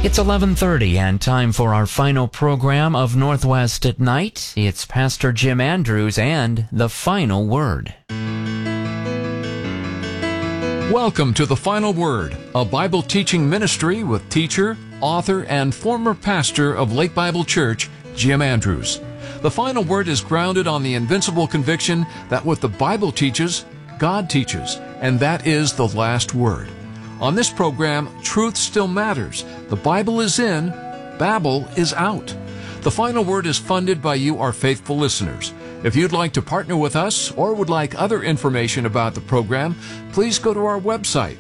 It's 11:30 and time for our final program of Northwest at Night. It's Pastor Jim Andrews and The Final Word. Welcome to The Final Word, a Bible teaching ministry with teacher, author, and former pastor of Lake Bible Church, Jim Andrews. The Final Word is grounded on the invincible conviction that what the Bible teaches, God teaches, and that is the last word. On this program, truth still matters. The Bible is in, Babel is out. The Final Word is funded by you, our faithful listeners. If you'd like to partner with us or would like other information about the program, please go to our website,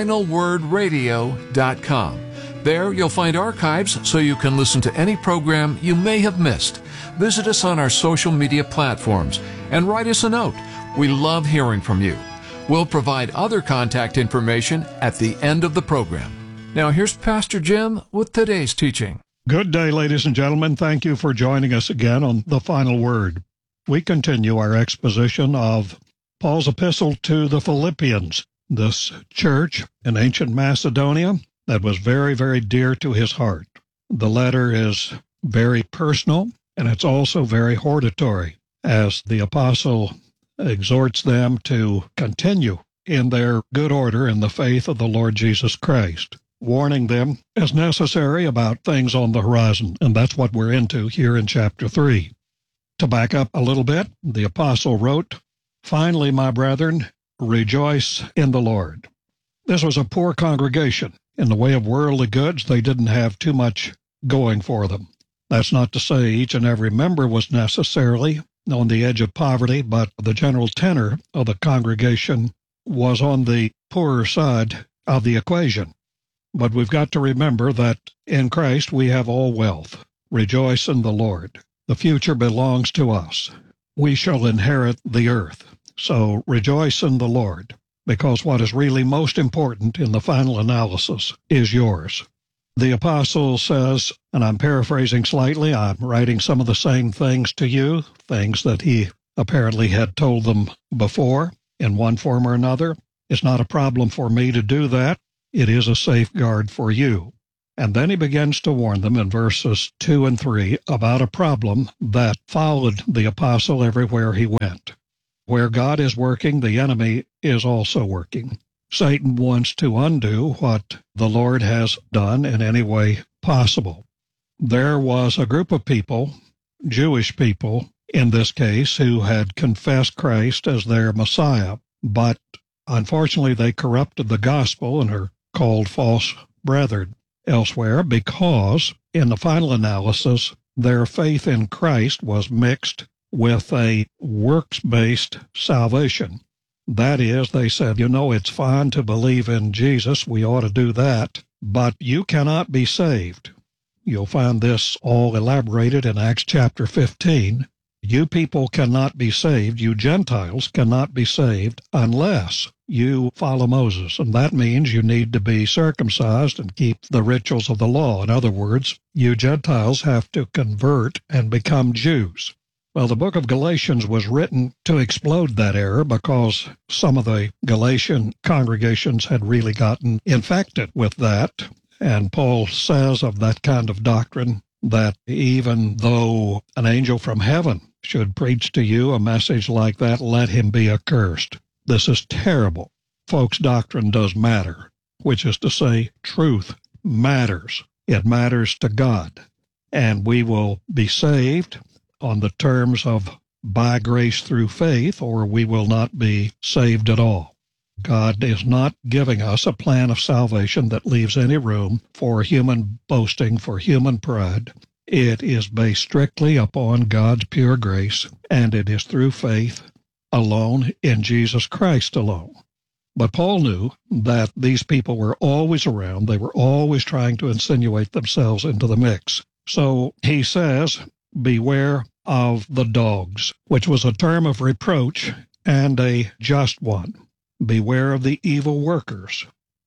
finalwordradio.com. There you'll find archives so you can listen to any program you may have missed. Visit us on our social media platforms and write us a note. We love hearing from you. We'll provide other contact information at the end of the program. Now here's Pastor Jim with today's teaching. Good day, ladies and gentlemen. Thank you for joining us again on The Final Word. We continue our exposition of Paul's epistle to the Philippians, this church in ancient Macedonia that was very, very dear to his heart. The letter is very personal, and it's also very hortatory, as the apostle exhorts them to continue in their good order in the faith of the Lord Jesus Christ, warning them as necessary about things on the horizon, and that's what we're into here in chapter 3. To back up a little bit, the apostle wrote, "Finally, my brethren, rejoice in the Lord." This was a poor congregation. In the way of worldly goods, they didn't have too much going for them. That's not to say each and every member was necessarily on the edge of poverty, but the general tenor of the congregation was on the poorer side of the equation. But we've got to remember that in Christ we have all wealth. Rejoice in the Lord. The future belongs to us. We shall inherit the earth. So rejoice in the Lord, because what is really most important in the final analysis is yours. The apostle says, and I'm paraphrasing slightly, I'm writing some of the same things to you, things that he apparently had told them before in one form or another. It's not a problem for me to do that. It is a safeguard for you. And then he begins to warn them in verses 2 and 3 about a problem that followed the apostle everywhere he went. Where God is working, the enemy is also working. Satan wants to undo what the Lord has done in any way possible. There was a group of people, Jewish people in this case, who had confessed Christ as their Messiah, but unfortunately they corrupted the gospel and are called false brethren elsewhere because, in the final analysis, their faith in Christ was mixed with a works-based salvation. That is, they said, it's fine to believe in Jesus, we ought to do that, but you cannot be saved. You'll find this all elaborated in Acts chapter 15. You people cannot be saved, you Gentiles cannot be saved unless you follow Moses, and that means you need to be circumcised and keep the rituals of the law. In other words, you Gentiles have to convert and become Jews. Well, the book of Galatians was written to explode that error because some of the Galatian congregations had really gotten infected with that. And Paul says of that kind of doctrine that even though an angel from heaven should preach to you a message like that, let him be accursed. This is terrible. Folks, doctrine does matter, which is to say truth matters. It matters to God. And we will be saved on the terms of by grace through faith, or we will not be saved at all. God is not giving us a plan of salvation that leaves any room for human boasting, for human pride. It is based strictly upon God's pure grace, and it is through faith alone in Jesus Christ alone. But Paul knew that these people were always around. They were always trying to insinuate themselves into the mix. So he says, beware of the dogs, which was a term of reproach and a just one. Beware of the evil workers.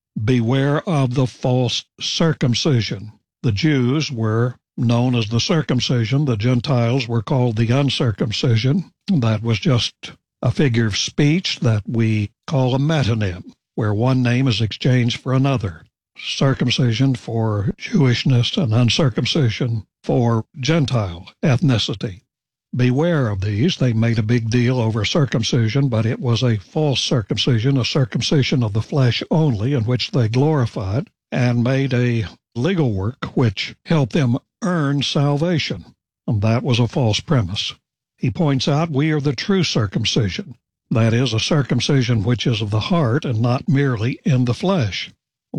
Beware of the false circumcision. The Jews were known as the circumcision. The Gentiles were called the uncircumcision. That was just a figure of speech that we call a metonym, where one name is exchanged for another. circumcision for Jewishness and uncircumcision for Gentile ethnicity. Beware of these. They made a big deal over circumcision, but it was a false circumcision, a circumcision of the flesh only, in which they glorified and made a legal work which helped them earn salvation. And that was a false premise. He points out we are the true circumcision. That is, a circumcision which is of the heart and not merely in the flesh.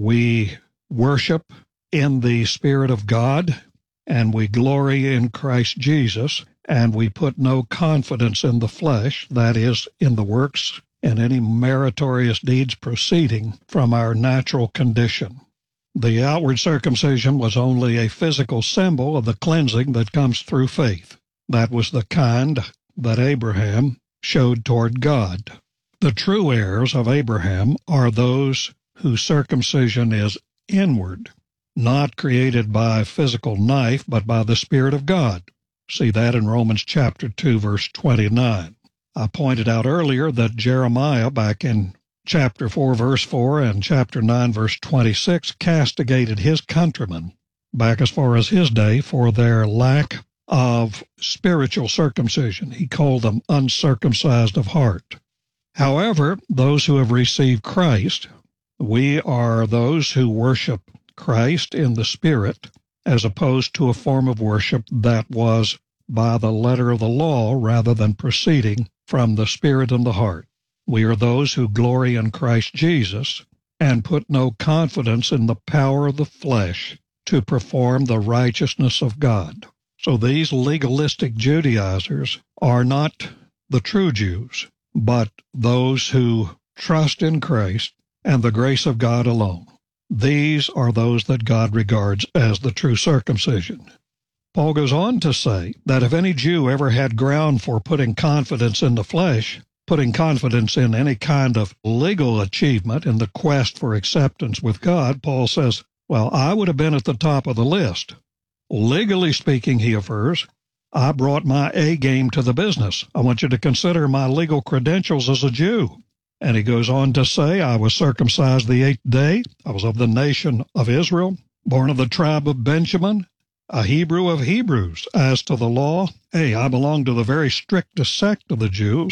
We worship in the Spirit of God, and we glory in Christ Jesus, and we put no confidence in the flesh, that is, in the works and any meritorious deeds proceeding from our natural condition. The outward circumcision was only a physical symbol of the cleansing that comes through faith. That was the kind that Abraham showed toward God. The true heirs of Abraham are those whose circumcision is inward, not created by a physical knife, but by the Spirit of God. See that in Romans chapter 2, verse 29. I pointed out earlier that Jeremiah, back in chapter 4, verse 4, and chapter 9, verse 26, castigated his countrymen, back as far as his day, for their lack of spiritual circumcision. He called them uncircumcised of heart. However, those who have received Christ, we are those who worship Christ in the Spirit, as opposed to a form of worship that was by the letter of the law rather than proceeding from the Spirit and the heart. We are those who glory in Christ Jesus and put no confidence in the power of the flesh to perform the righteousness of God. So these legalistic Judaizers are not the true Jews, but those who trust in Christ and the grace of God alone. These are those that God regards as the true circumcision. Paul goes on to say that if any Jew ever had ground for putting confidence in the flesh, putting confidence in any kind of legal achievement in the quest for acceptance with God, Paul says, well, I would have been at the top of the list. Legally speaking, he affirms, I brought my A game to the business. I want you to consider my legal credentials as a Jew. And he goes on to say, I was circumcised the 8th day. I was of the nation of Israel, born of the tribe of Benjamin, a Hebrew of Hebrews. As to the law, I belong to the very strictest sect of the Jews.